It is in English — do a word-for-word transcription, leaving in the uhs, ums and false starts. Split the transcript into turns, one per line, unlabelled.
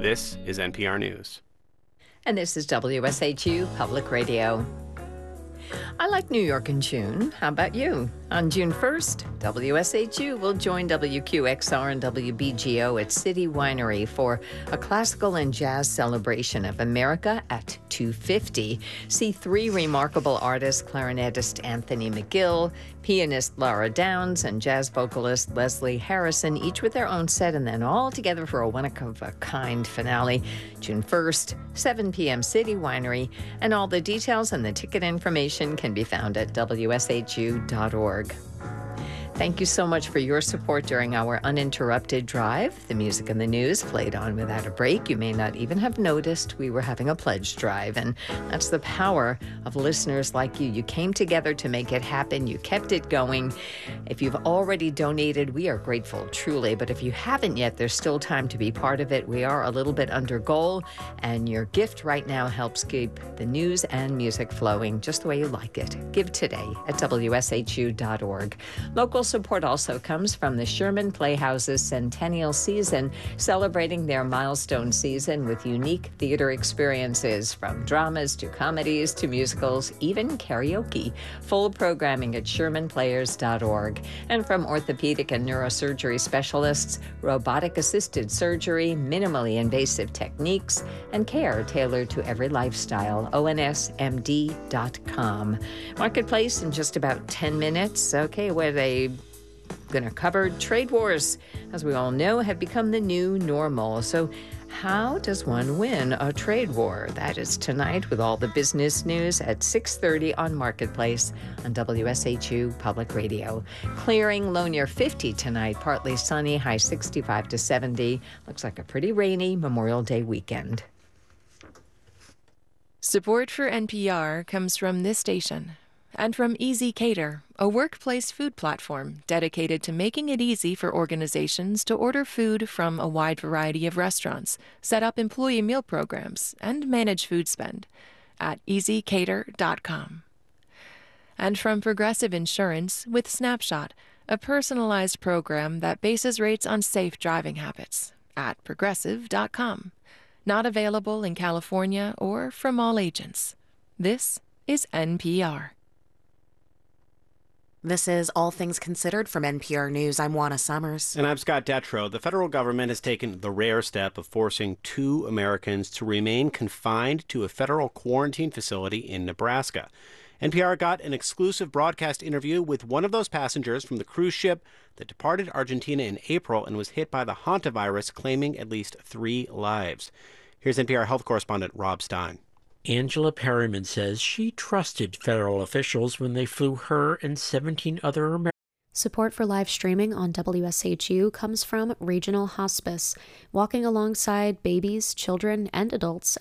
This is N P R News.
And this is W S H U Public Radio. I like New York in June. How about you? On June first, W S H U will join W Q X R and W B G O at City Winery for a classical and jazz celebration of America at two fifty. See three remarkable artists, clarinetist Anthony McGill, pianist Laura Downs, and jazz vocalist Leslie Harrison, each with their own set, and then all together for a one-of-a-kind finale. June first, seven p.m. City Winery, and all the details and the ticket information can be found at W S H U dot org. Thank you so much for your support during our uninterrupted drive. The music and the news played on without a break. You may not even have noticed we were having a pledge drive, and that's the power of listeners like you. You came together to make it happen. You kept it going. If you've already donated, we are grateful, truly. But if you haven't yet, there's still time to be part of it. We are a little bit under goal, and your gift right now helps keep the news and music flowing just the way you like it. Give today at W S H U dot org. Local support also comes from the Sherman Playhouse's Centennial Season, celebrating their milestone season with unique theater experiences, from dramas to comedies to musicals, even karaoke. Full programming at sherman players dot org. And from orthopedic and neurosurgery specialists, robotic-assisted surgery, minimally invasive techniques, and care tailored to every lifestyle, O N S M D dot com. Marketplace in just about ten minutes. Okay, where they going to cover trade wars, as we all know, have become the new normal. So how does one win a trade war? That is tonight with all the business news at six thirty on Marketplace on W S H U Public Radio. Clearing, low near fifty tonight, partly sunny, high sixty-five to seventy. Looks like a pretty rainy Memorial Day weekend.
Support for N P R comes from this station and from Easy Cater, a workplace food platform dedicated to making it easy for organizations to order food from a wide variety of restaurants, set up employee meal programs, and manage food spend at easy cater dot com. And from Progressive Insurance with Snapshot, a personalized program that bases rates on safe driving habits at progressive dot com. Not available in California or from all agents. This is N P R.
This is All Things Considered from N P R News. I'm Juana Summers.
And I'm Scott Detrow. The federal government has taken the rare step of forcing two Americans to remain confined to a federal quarantine facility in Nebraska. N P R got an exclusive broadcast interview with one of those passengers from the cruise ship that departed Argentina in April and was hit by the hantavirus, claiming at least three lives. Here's N P R health correspondent Rob Stein.
Angela Perryman says she trusted federal officials when they flew her and seventeen other Americans.
Support for live streaming on W S H U comes from Regional Hospice, walking alongside babies, children, and adults